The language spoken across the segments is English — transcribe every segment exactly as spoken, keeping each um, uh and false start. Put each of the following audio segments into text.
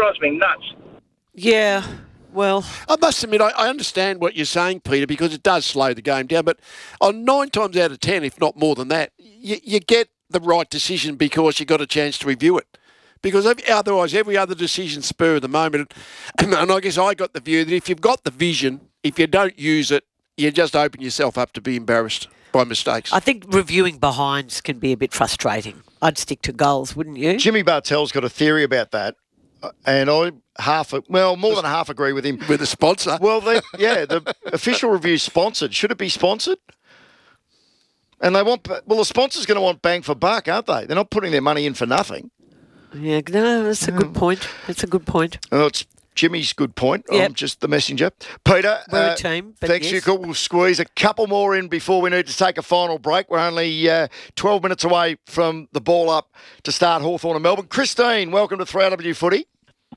drives me nuts. Yeah, well... I must admit, I, I understand what you're saying, Peter, because it does slow the game down. But on nine times out of ten, if not more than that, you, you get the right decision because you got a chance to review it. Because otherwise, every other decision spur of the moment. And, and I guess I got the view that if you've got the vision, if you don't use it, you just open yourself up to be embarrassed by mistakes. I think reviewing behinds can be a bit frustrating. I'd stick to goals, wouldn't you? Jimmy Bartell's got a theory about that, and I half, well, more than half agree with him. With the sponsor. Well, they, yeah, the official review's sponsored. Should it be sponsored? And they want, well, the sponsor's going to want bang for buck, aren't they? They're not putting their money in for nothing. Yeah, no, that's a good point. That's a good point. Oh, it's Jimmy's good point. Yep. I'm just the messenger. Peter, We're uh, a team. But thanks yes. for your call. We'll squeeze a couple more in before we need to take a final break. We're only uh, twelve minutes away from the ball up to start Hawthorn and Melbourne. Christine, welcome to three R W Footy.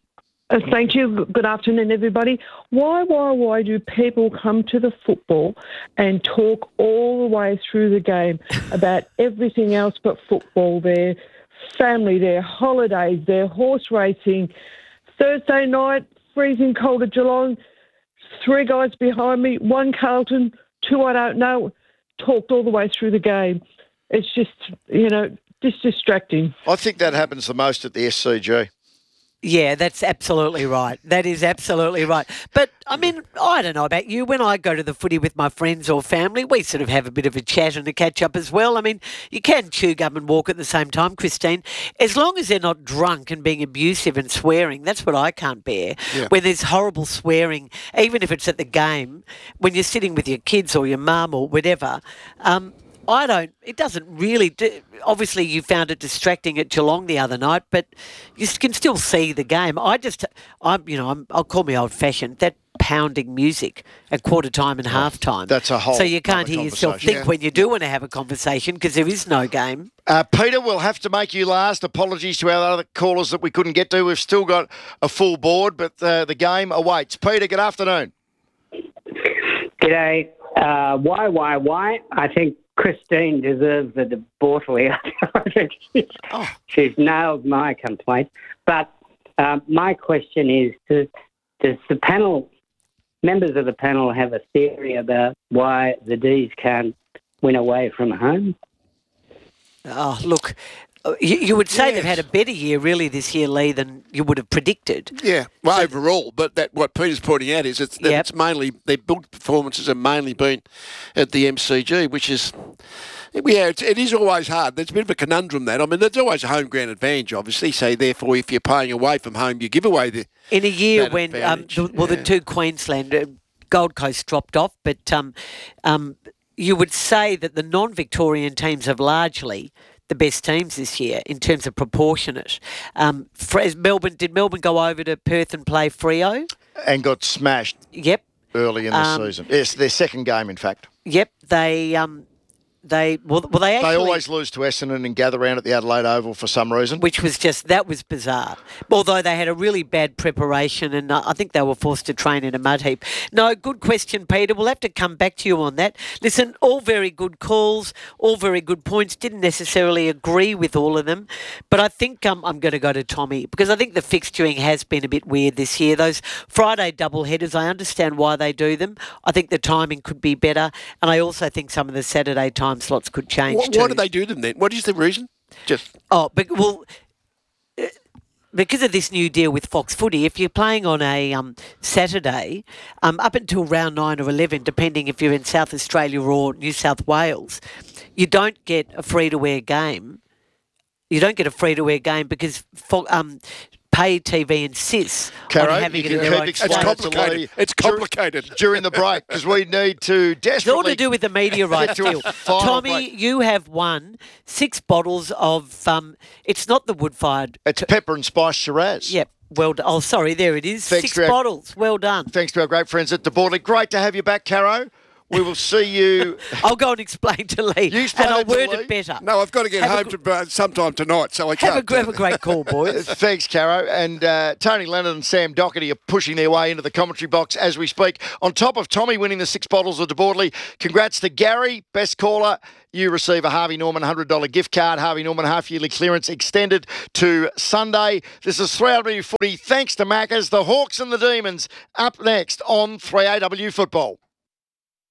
Uh, thank you. Good afternoon, everybody. Why, why, why do people come to the football and talk all the way through the game about everything else but football? Their family, their holidays, their horse racing. Thursday night, freezing cold at Geelong, three guys behind me, one Carlton, two I don't know, talked all the way through the game. It's just, you know, just distracting. I think that happens the most at the S C G. Yeah, that's absolutely right. That is absolutely right. But, I mean, I don't know about you. When I go to the footy with my friends or family, we sort of have a bit of a chat and a catch-up as well. I mean, you can chew gum and walk at the same time, Christine. As long as they're not drunk and being abusive and swearing, that's what I can't bear. Yeah. When there's horrible swearing, even if it's at the game, when you're sitting with your kids or your mum or whatever, um, I don't, it doesn't really, do, obviously you found it distracting at Geelong the other night, but you can still see the game. I just, I'm, you know, I'm, I'll call me old-fashioned, that pounding music at quarter time and half time. That's a whole So you can't other hear yourself conversation. think Yeah. when you do want to have a conversation because there is no game. Uh, Peter, we'll have to make you last. Apologies to our other callers that we couldn't get to. We've still got a full board, but uh, the game awaits. Peter, good afternoon. G'day. Uh, why, why, why? I think Christine deserves a debauchery. she's, Oh. she's nailed my complaint. But uh, my question is, does, does the panel, members of the panel have a theory about why the D's can't win away from home? Oh, look, uh, you, you would say Yes. they've had a better year really this year, Lee, than you would have predicted. Yeah, well, overall, but that what Peter's pointing out is it's, that Yep. it's mainly, their build performances have mainly been at the M C G, which is, yeah, it's, it is always hard. There's a bit of a conundrum that. I mean, there's always a home ground advantage, obviously, so therefore if you're playing away from home, you give away the In a year that when, um, advantage, the, well, yeah. the two Queensland, uh, Gold Coast dropped off, but um, um, you would say that the non-Victorian teams have largely the best teams this year in terms of proportionate. Um, Fres- Melbourne, did Melbourne go over to Perth and play Freo? And got smashed Yep, early in the Um, season. Yes, their second game, in fact. yep. They, um, they, well, well they actually. They always lose to Essendon and gather around at the Adelaide Oval for some reason. Which was just, that was bizarre. Although they had a really bad preparation and uh, I think they were forced to train in a mud heap. No, good question, Peter. We'll have to come back to you on that. Listen, all very good calls, all very good points. Didn't necessarily agree with all of them. But I think um, I'm going to go to Tommy because I think the fixturing has been a bit weird this year. Those Friday double headers, I understand why they do them. I think the timing could be better. And I also think some of the Saturday time slots could change Why, too. why do they do them then? What is the reason? Just Oh, but well, uh, because of this new deal with Fox Footy, if you're playing on a um, Saturday, um, up until round nine or eleven, depending if you're in South Australia or New South Wales, you don't get a free-to-air game. You don't get a free-to-air game because Fo- um, pay T V insists Caro, on having you it in can their keep own it's explaining state. it to complicated. Lee It's dur- complicated. during the break because we need to It's all to desperately. do with the media rights to a deal. final Tommy, break. you have won six bottles of, um, it's not the wood-fired. It's pepper and spice Shiraz. Yep. Well done. Oh, sorry, there it is. Thanks Six to our- bottles. Well done. Thanks to our great friends at DeBorley. Great to have you back, Caro. We will see you. I'll go and explain to Lee, You explain and I'll it to word Lee? it better. No, I've got to get Have a home to, uh, sometime tonight, so I Have can't. a, have a great call, boys. Thanks, Caro. And uh, Tony Leonard and Sam Doherty are pushing their way into the commentary box as we speak. On top of Tommy winning the six bottles of De Bordeley, congrats to Gary, best caller. You receive a Harvey Norman one hundred dollars gift card. Harvey Norman half-yearly clearance extended to Sunday. This is three A W Footy. Thanks to Maccas, the Hawks and the Demons up next on three A W Football.